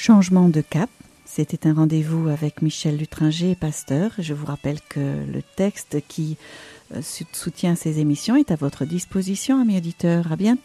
Changement de cap. C'était un rendez-vous avec Michel Lutringer, pasteur. Je vous rappelle que le texte qui soutient ces émissions est à votre disposition, amis auditeurs. À bientôt.